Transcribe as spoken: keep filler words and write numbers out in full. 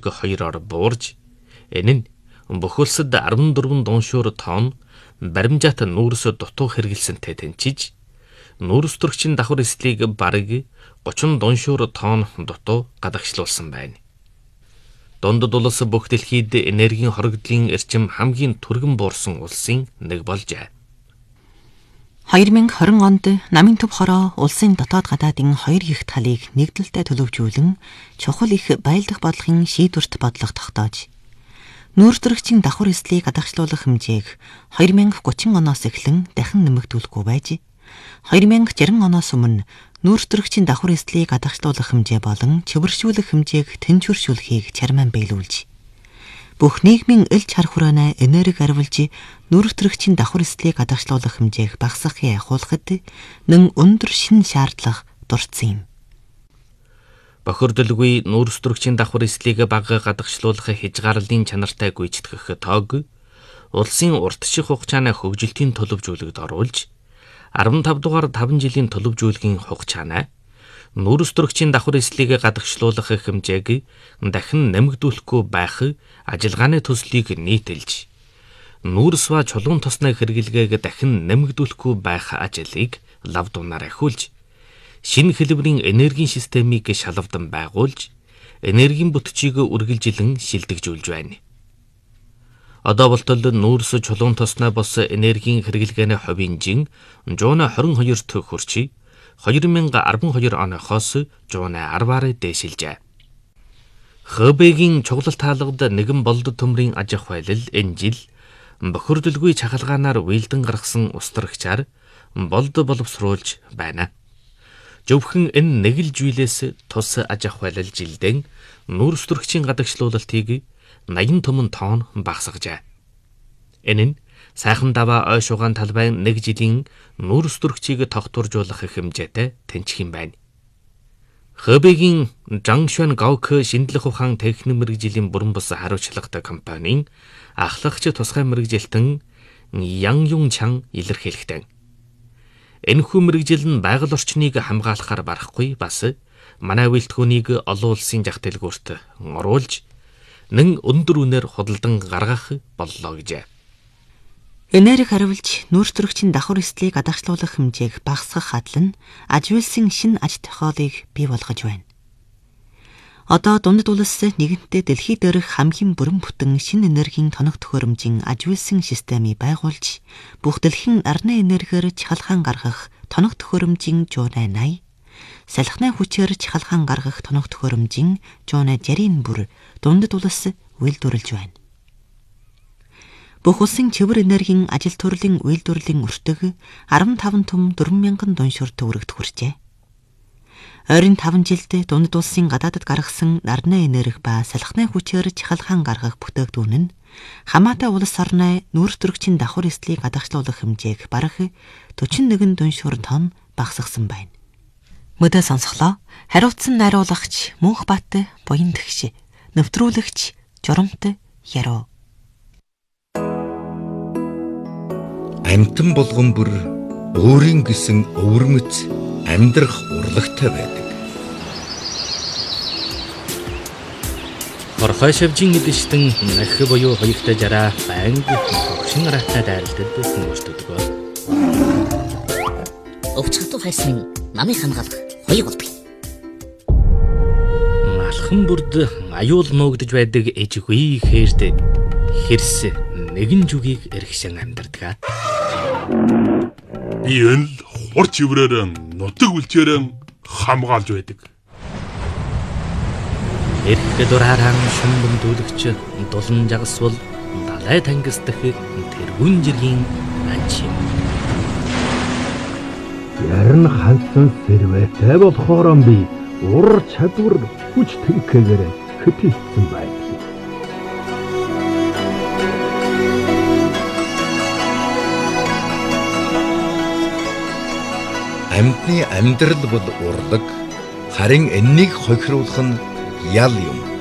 шиг хоёроор буурж, энэ нь бохирсод арван дөрвөн дуншуур тонн баримжаат нүүрс дутуу хэрэгэлсэнтэй тэнцэж, нүүрс төрөгчийн давхар эслийг бараг гучин дуншуур тонн дутуу гадагшлуулсан байна. Дундад улс бүх дэлхийд энергийн хоригдлын эрчим хамгийн түргэн буурсан улсын нэг болжээ. хоёр мянга хорин онд намын төв хороо улсын дотоод гадаадын хоёр их талыг нэгдэлтэй төлөвжүүлэн чухал их байлдах бодлогын шийдвэрт бодлого тогтоож, нүүрс төрөгчийн давхар эслийг гадагшлуулах хэмжээг хоёр мянга гучин оноос эхлэн дахин нэмэгдүүлэхгүй байж, хоёр мянга жирэн оноос өмнө нүүрс төрөгчийн давхар эслийг гадагшлуулах хэмжээ болон чөвөршүүлэх хэмжээг тэнцвэршүүлэхийг чармаан биелүүлж, бүх нийгмийн ил чар хүрээний энерги арвилж нүүрс төрөгчийн давхар эслийг гадагшлуулах хэмжээг багасгахыг ахуулахад нэн өндөр шин шаардлага дурдсан юм. Бохирдолгүй нүүрс төрөгчийн давхар эслийг бага гадагшлуулах хязгаарлалын чанартай гүйцэтгэх тоог улсын урт шиг хугацааны хөгжилтийн төлөвжүүлэгт оруулж, арван тав дугаар таван жилийн төлөвжүүлгийн хугацааны нүүрс төрөгчийн давхар эслийг гадагшлуулах хэмжээг дахин нэмэгдүүлэхгүй байх ажиллагааны төслийг нийтэлж, нүүрс ба чулуун тосны хэрэглэгээг дахин нэмэгдүүлэхгүй байх ажлыг лав дунаар ахиулж, шинэ хэлбэрийн энергийн системийг шалавдан байгуулж, энергийн бүтцийг үргэлжилэн шилдэгжүүлж байна. Одоо болтол нүүрс чулуун тосны бос энергийн хэрэглгээний хувийн жин жуун хорин хоёрт хүрч, хоёр мянга арван хоёр оноохоос жуун арваар дээшилжээ. Хэбэгийн чуглал таалгад нэгэн болд төмрийн аж ахуй байлал энэ жил бохирдолгүй чахалгаанаар уйлдан гаргасан устрагчаар болд боловсруулж байна. Зөвхөн энэ нэг л жийлээс тус аж ахуй байлал жилдэн нүүрс төрөгчийн гадагшлуулалтыг наян түмэн тонн багасгажээ. Энэ нь сайхан даваа ой шугаан талбайн нэг жилийн нүүрс төрөгчийг тогтворжуулах хэмжээтэй тэнцэх юм байна. Хэбэгийн Жангшуан Гаок шинжлэх ухаан техник мэргэжлийн бүрэн бус хариуцлагатай компанийн ахлагч тусгай мэргэжилтэн Ян Юн Чан илэрхийлэхдээ, энэхүү мэргэжил нь байгаль орчныг хамгаалахаар барахгүй, бас манай үйлдвэрийг олон улсын зах дэлгүүрт оруулж, нэн өндөр үнээр худалдан гаргах боллоо гэжээ. Энерги хариулж нүүрс төрөгчийн давхар эслийг гадагшлуулах хэмжээг багасгах адил нь аж үйлсийн шинэ аж тохиолыг бий болгож байна. Одоо дундад улс нэгэнтээ дэлхий дээрх хамгийн бүрэн бүтэн шинэ энергийн тоног төхөөрөмжийн аж үйлсийн системийг байгуулж, бүх дэлхийн арны энергиэр чахалгаан гаргах тоног төхөөрөмжийн жуун eighty, салхины хүчээр чахалгаан гаргах тоног төхөөрөмжийн жуун sixty бүр дундад улс үйлдвэрлэж байна. Бүх улсын чивэр энергийн ажил төрлийн үйлдвэрлэлийн өртөг арван таван түм дөрвөн мянган дуншуур төгрөгт хүрчээ. Ойрын таван жилд дундад улсын гадаадд гаргасан нарны энерги ба салхины хүчээр чахалгаан гаргах бүтээгдэхүүн нь хамаатай улс орны нүүрс төрөгчийн давхар эслийг гадагшлуулах хэмжээг бараг forty-one дуншуур тонн багасгасан байна. Мөдөө сонсголоо. Хариуцсан найруулагч Мөнхбат Буян Тэгш, нэвтрүүлэгч Журамт Яруу. Амьтан болгон бүр өөрийн гэсэн өвөрмөц амьдрах урлагтай байдаг. Орхой шавжин эдэштэн нах буюу хоёртой жараа байнга хөгшин араатай дайралтад хүмүүстүүдгөө. Өвчхөтө хайсны намыг хангалах хоёрыг болдог. Алхан бүрд аюул нуугдж байдаг ээжгүй хэрд хэрс нэгэн жүгийг эргшин амьдардаг. Би энэ л хурц иврээр нутаг үлчээр хамгаалж байдаг. Эрх дураараа шумбөндүүлэгч дулан жагсвал далай тангисдах тэргүүн жиргийн анч юм. Ярин хандсан сэрвэтэй болохоор би ур чадвар хүч тэнхээгээр хэтэлсэн байдаг. Амьтны амьдрал бол урлаг, харин энэнийг хохируулах нь ял юм.